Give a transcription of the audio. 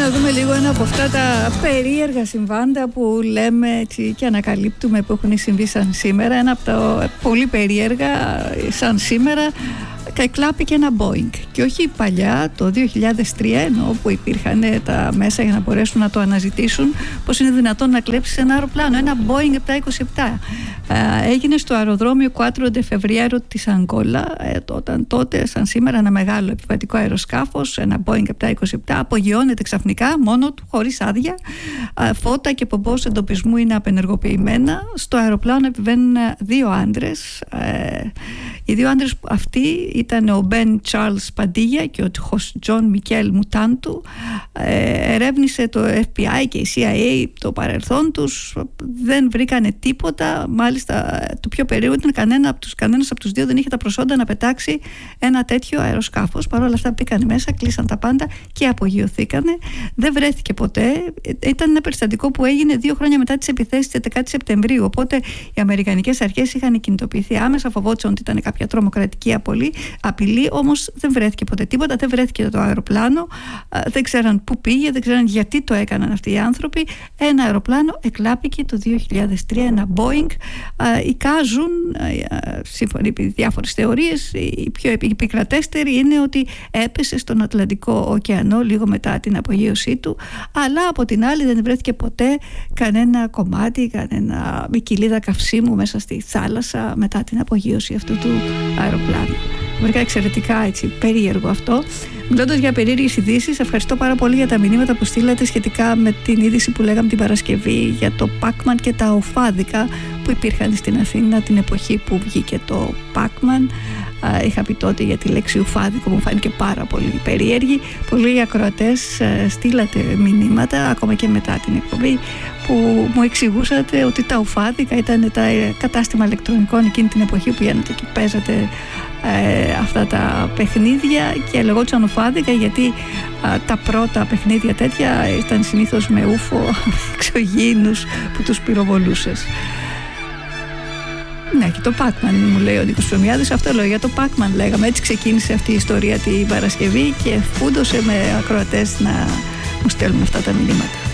να δούμε λίγο ένα από αυτά τα περίεργα συμβάντα που λέμε έτσι, και ανακαλύπτουμε που έχουν συμβεί σαν σήμερα. Ένα από τα πολύ περίεργα σαν σήμερα, εκλάπηκε ένα Boeing, και όχι παλιά, το 2003, ενώ που υπήρχαν τα μέσα για να μπορέσουν να το αναζητήσουν, πως είναι δυνατόν να κλέψεις ένα αεροπλάνο, ένα Boeing 727. Έγινε στο αεροδρόμιο Quatro de Febrero της Αγκόλα, τότε σαν σήμερα ένα μεγάλο επιβατικό αεροσκάφος, ένα Boeing 727, απογειώνεται ξαφνικά μόνο του, χωρίς άδεια. Φώτα και πομπός εντοπισμού είναι απενεργοποιημένα. Στο αεροπλάνο επιβαίνουν δύο άντρες. Οι δύο άντρες αυτοί ήταν ο Ben Charles Padilla και ο John Miquel Mutantú. Ερεύνησε το FBI και η CIA το παρελθόν τους, δεν βρήκανε τίποτα. Μάλιστα το πιο περίεργο ήταν κανένας από τους δύο δεν είχε τα προσόντα να πετάξει ένα τέτοιο αεροσκάφος. Παρ' όλα αυτά μπήκαν μέσα, κλείσαν τα πάντα και απογειωθήκανε. Δεν βρέθηκε ποτέ. Ήταν ένα περιστατικό που έγινε 2 χρόνια μετά τις επιθέσεις της 11 Σεπτεμβρίου, οπότε οι αμερικανικές αρχές είχαν κινητοποιηθεί άμεσα, φοβόντουσαν ότι ήταν κάποια τρομοκρατική απειλή, όμως δεν βρέθηκε ποτέ τίποτα, δεν βρέθηκε το αεροπλάνο, δεν ξέραν πού πήγε, δεν ξέραν γιατί το έκαναν αυτοί οι άνθρωποι. Ένα αεροπλάνο εκλάπηκε το 2003, ένα Boeing. Εικάζουν, σύμφωνα με διάφορες θεωρίες, η πιο επικρατέστερη είναι ότι έπεσε στον Ατλαντικό ωκεανό λίγο μετά την απογείωσή του, αλλά από την άλλη δεν βρέθηκε ποτέ κανένα κομμάτι, μια κοιλίδα καυσίμου μέσα στη θάλασσα μετά την απογείωση αυτού του αεροπλάνου. Βρήκα εξαιρετικά έτσι, περίεργο αυτό. Μιλώντας για περίεργες ειδήσεις, ευχαριστώ πάρα πολύ για τα μηνύματα που στείλατε σχετικά με την είδηση που λέγαμε την Παρασκευή για το Pac-Man και τα οφάδικα που υπήρχαν στην Αθήνα την εποχή που βγήκε το Pac-Man. Είχα πει τότε για τη λέξη ουφάδικο, μου φάνηκε πάρα πολύ περίεργη. Πολλοί ακροατές στείλατε μηνύματα ακόμα και μετά την εκπομπή που μου εξηγούσατε ότι τα ουφάδικα ήταν τα κατάστημα ηλεκτρονικών εκείνη την εποχή που πηγαίνατε και παίζατε αυτά τα παιχνίδια, και λεγόντουσαν ουφάδικα γιατί τα πρώτα παιχνίδια τέτοια ήταν συνήθως με ούφο εξωγήινους που τους πυροβολούσες. Ναι, και το Pac-Man μου λέει ο Νίκος Ψωμιάδης, αυτό λέω για το Pac-Man λέγαμε, έτσι ξεκίνησε αυτή η ιστορία την Παρασκευή και φούντωσε με ακροατές να μου στέλνουν αυτά τα μηνύματα.